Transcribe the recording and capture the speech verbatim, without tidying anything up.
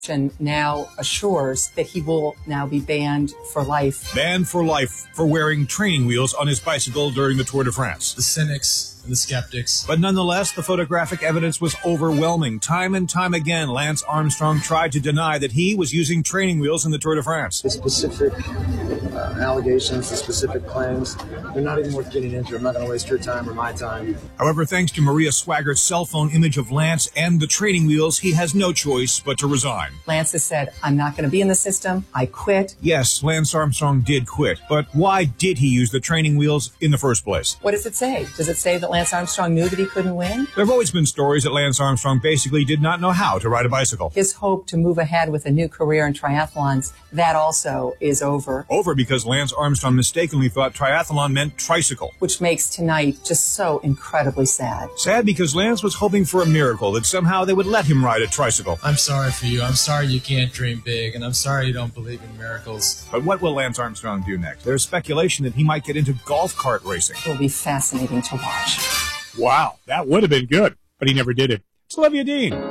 now assures that he will now be banned for life. Banned for life for wearing training wheels on his bicycle during the Tour de France. The cynics and the skeptics. But nonetheless, the photographic evidence was overwhelming. Time and time again, Lance Armstrong tried to deny that he was using training wheels in the Tour de France. The specific uh, allegations, the specific claims, they're not even worth getting into. I'm not going to waste your time or my time. However, thanks to Maria Swaggert's cell phone image of Lance and the training wheels, he has no choice but to resign. Lance has said, I'm not going to be in the system. I quit. Yes, Lance Armstrong did quit. But why did he use the training wheels in the first place? What does it say? Does it say that Lance Armstrong knew that he couldn't win? There have always been stories that Lance Armstrong basically did not know how to ride a bicycle. His hope to move ahead with a new career in triathlons, that also is over. Over because Lance Armstrong mistakenly thought triathlon meant tricycle. Which makes tonight just so incredibly sad. Sad because Lance was hoping for a miracle, that somehow they would let him ride a tricycle. I'm sorry for you. I'm sorry you can't dream big, and I'm sorry you don't believe in miracles. But what will Lance Armstrong do next? There's speculation that he might get into golf cart racing. It will be fascinating to watch. Wow, that would have been good, but he never did it. It's Olivia Dean.